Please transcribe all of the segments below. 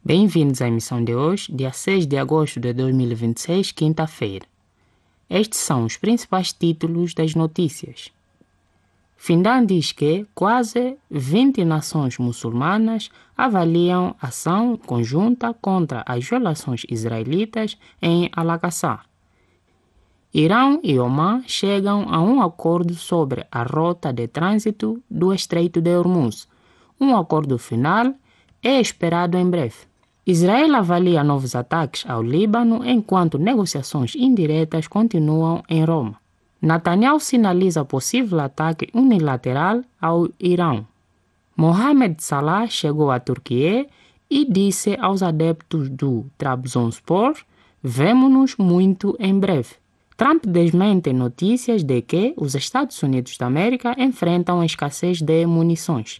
Bem-vindos à emissão de hoje, dia 6 de agosto de 2026, quinta-feira. Estes são os principais títulos das notícias. Findan diz que quase 20 nações muçulmanas avaliam ação conjunta contra as violações israelitas em Al-Aqsa. Irão e Omã chegam a um acordo sobre a rota de trânsito do Estreito de Hormuz. Um acordo final é esperado em breve. Israel avalia novos ataques ao Líbano enquanto negociações indiretas continuam em Roma. Netanyahu sinaliza possível ataque unilateral ao Irão. Mohamed Salah chegou à Turquia e disse aos adeptos do Trabzonspor: "Vemo-nos muito em breve." Trump desmente notícias de que os Estados Unidos da América enfrentam escassez de munições.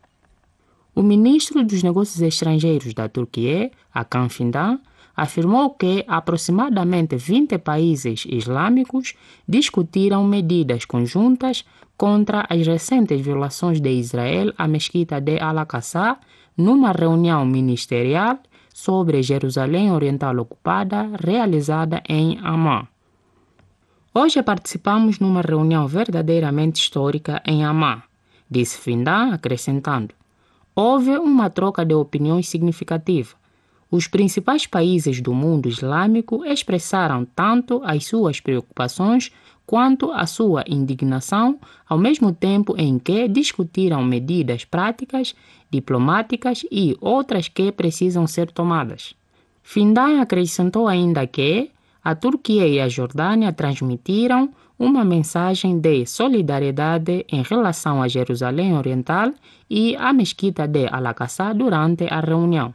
O ministro dos Negócios Estrangeiros da Turquia, Hakan Fidan, afirmou que aproximadamente 20 países islâmicos discutiram medidas conjuntas contra as recentes violações de Israel à mesquita de Al-Aqsa numa reunião ministerial sobre Jerusalém Oriental ocupada realizada em Amman. Hoje participamos numa reunião verdadeiramente histórica em Amman, disse Fidan, acrescentando: "Houve uma troca de opiniões significativa. Os principais países do mundo islâmico expressaram tanto as suas preocupações quanto a sua indignação, ao mesmo tempo em que discutiram medidas práticas, diplomáticas e outras que precisam ser tomadas." Fidan acrescentou ainda que a Turquia e a Jordânia transmitiram uma mensagem de solidariedade em relação a Jerusalém Oriental e à mesquita de Al-Aqsa durante a reunião.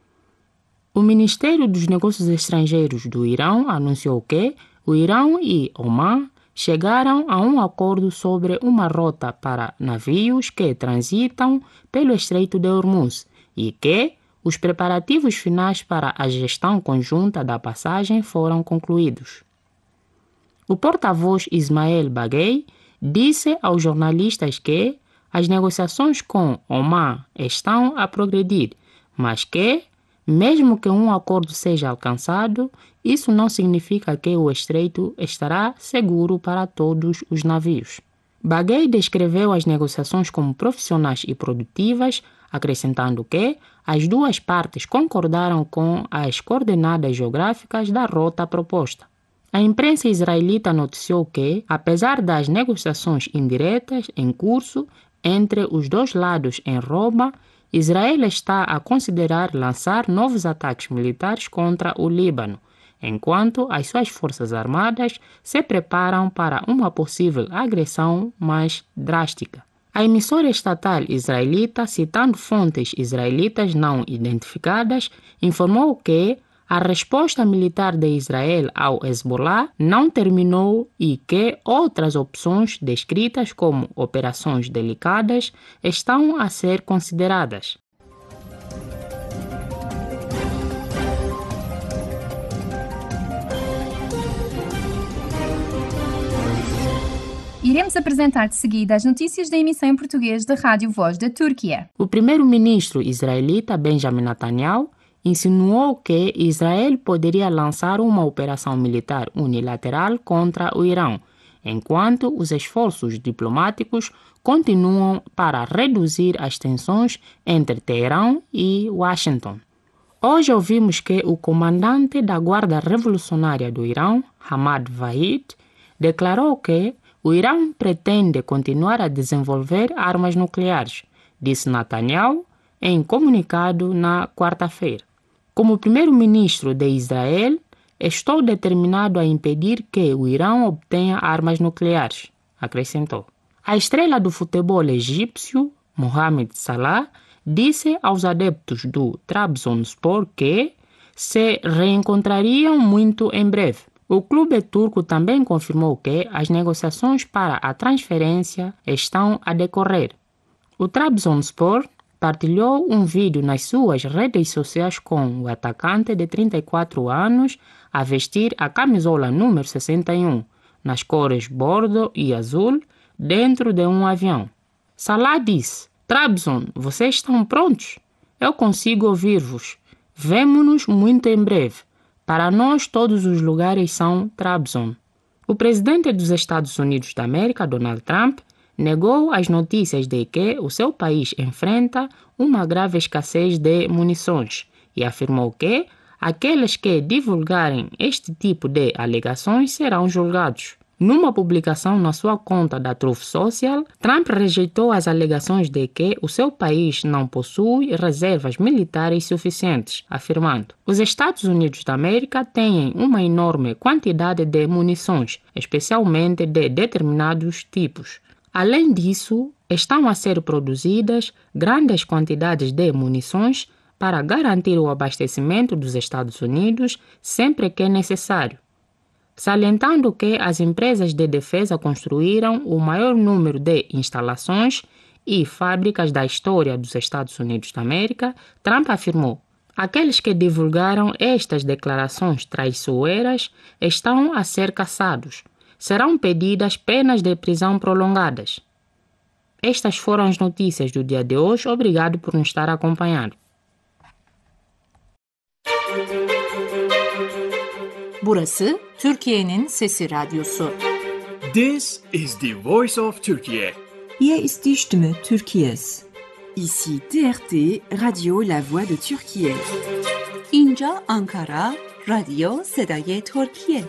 O Ministério dos Negócios Estrangeiros do Irão anunciou que o Irão e Omã chegaram a um acordo sobre uma rota para navios que transitam pelo Estreito de Hormuz e que os preparativos finais para a gestão conjunta da passagem foram concluídos. O porta-voz Ismael Baghaei disse aos jornalistas que as negociações com Omã estão a progredir, mas que, mesmo que um acordo seja alcançado, isso não significa que o estreito estará seguro para todos os navios. Baghaei descreveu as negociações como profissionais e produtivas, acrescentando que as duas partes concordaram com as coordenadas geográficas da rota proposta. A imprensa israelita noticiou que, apesar das negociações indiretas em curso entre os dois lados em Roma, Israel está a considerar lançar novos ataques militares contra o Líbano, enquanto as suas forças armadas se preparam para uma possível agressão mais drástica. A emissora estatal israelita, citando fontes israelitas não identificadas, informou que a resposta militar de Israel ao Hezbollah não terminou e que outras opções descritas como operações delicadas estão a ser consideradas. Iremos apresentar de seguida as notícias da emissão em português da Rádio Voz da Turquia. O primeiro-ministro israelita Benjamin Netanyahu insinuou que Israel poderia lançar uma operação militar unilateral contra o Irão, enquanto os esforços diplomáticos continuam para reduzir as tensões entre Teherão e Washington. Hoje ouvimos que o comandante da Guarda Revolucionária do Irão, Hamad Vahid, declarou que o Irão pretende continuar a desenvolver armas nucleares, disse Netanyahu em comunicado na quarta-feira. Como primeiro-ministro de Israel, estou determinado a impedir que o Irão obtenha armas nucleares, acrescentou. A estrela do futebol egípcio, Mohamed Salah, disse aos adeptos do Trabzonspor que se reencontrariam muito em breve. O clube turco também confirmou que as negociações para a transferência estão a decorrer. O Trabzonspor partilhou um vídeo nas suas redes sociais com o atacante de 34 anos a vestir a camisola número 61, nas cores bordo e azul, dentro de um avião. Salah disse: "Trabzon, vocês estão prontos? Eu consigo ouvir-vos. Vemo-nos muito em breve. Para nós, todos os lugares são Trabzon. O presidente dos Estados Unidos da América, Donald Trump, negou as notícias de que o seu país enfrenta uma grave escassez de munições e afirmou que aqueles que divulgarem este tipo de alegações serão julgados. Numa publicação na sua conta da Truth Social, Trump rejeitou as alegações de que o seu país não possui reservas militares suficientes, afirmando: os Estados Unidos da América têm uma enorme quantidade de munições, especialmente de determinados tipos. Além disso, estão a ser produzidas grandes quantidades de munições para garantir o abastecimento dos Estados Unidos sempre que necessário. Salientando que as empresas de defesa construíram o maior número de instalações e fábricas da história dos Estados Unidos da América, Trump afirmou: aqueles que divulgaram estas declarações traiçoeiras estão a ser caçados. Serão pedidas penas de prisão prolongadas. Estas foram as notícias do dia de hoje. Obrigado por nos estar acompanhando. Burası Türkiye'nin Sesi Radyosu. This is the voice of Turkey. Hier ist die Stimme Türkiye's. Ici TRT, Radio La Voix de Türkiye. اینجا Ankara, رادیو صدای ترکیه.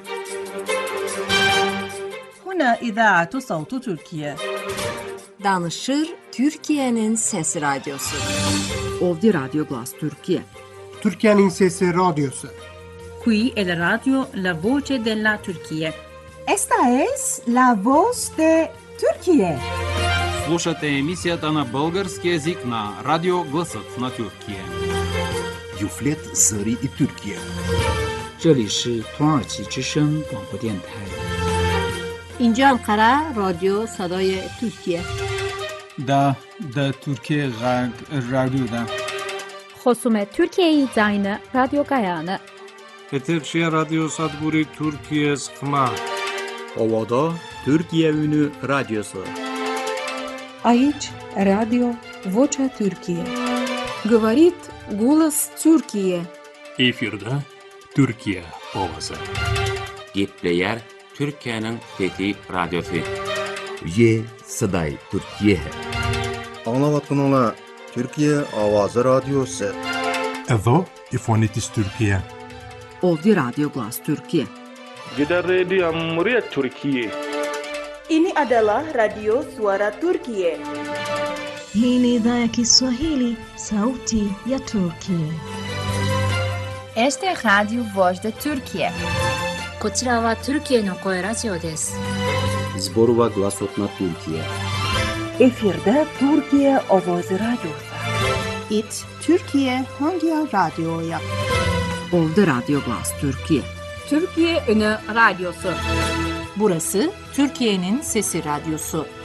هنا إذاعة صوت تركيا. Danışır Türkiye'nin Sesi Radyosu. Ovdi Radio Glas Türkiye. Türkiye'nin Sesi Radyosu. Qui è la radio La Voce della Turchia. Esta es La Voz de Turquie. Слушате емисията на български език на Радио Гласът на Тюркия. Юфлет Зари и Türkiye. 这里是土耳其之声广播电台。 اینجا انقره رادیو صدای ترکیه. دا ترکیه رادیو دا. خصوم ترکیه زاین رادیو گایانه. Eterşehir Radyo Sadburi Türkiye Sıkma. Ovada Türkiye Ünü Radyosu. Aici Radio Vocea Türkiye. Говорит голос Türkiye. Efirde Türkiye Ovası. Gitleyer Türkiye'nin Fethi Radyosu. Ye Saday Türkiye. Anlavatkanlar Türkiye Avazı Radyosu. Edo İfonitis Türkiye. Ovdi Radio Glas Türkiye. Gidan Radio Muryat Türkiye. Ini adalah Radio Suara Turkiye. Hii ni idhaa ya Kiswahili, Sauti ya Turkiye. Esta é Radio Voz da Turkiye. こちらはトルキエの声ラジオです。 Zborova Glasot na Türkiye. Efirde Türkiye Ovoz Radyosu. It Türkiye Hangi Radyo'ya? Ovdi Radio Glas Türkiye. Türkiye Ünü Radyosu. Burası Türkiye'nin Sesi Radyosu.